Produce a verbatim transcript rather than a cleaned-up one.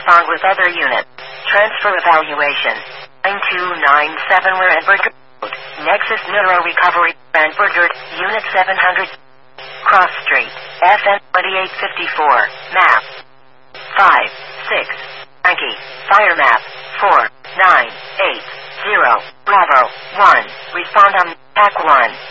respond with other units. Transfer evaluation. nine two nine seven Randburg Road. Nexus Neuro Recovery, Randburg, Unit seven hundred. Cross Street, F N twenty-eight fifty-four. Map. five, six. Yankee. Fire map. four, nine, eight, zero. Bravo. one. Respond on Pack one.